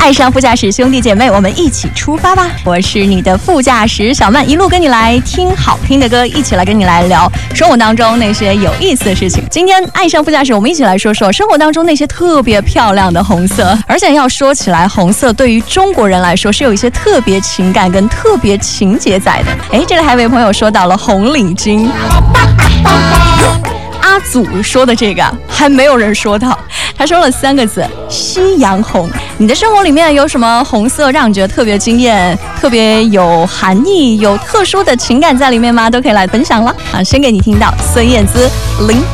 爱上副驾驶，兄弟姐妹，我们一起出发吧！我是你的副驾驶小曼，一路跟你来听好听的歌，一起来跟你来聊生活当中那些有意思的事情。今天爱上副驾驶，我们一起来说说生活当中那些特别漂亮的红色。而且要说起来，红色对于中国人来说是有一些特别情感跟特别情节在的。这里还有位朋友说到了红领巾。阿祖说的这个还没有人说到，他说了3个字：夕阳红。你的生活里面有什么红色让你觉得特别惊艳、特别有含义、有特殊的情感在里面吗？都可以来分享了啊！先给你听到孙燕姿《林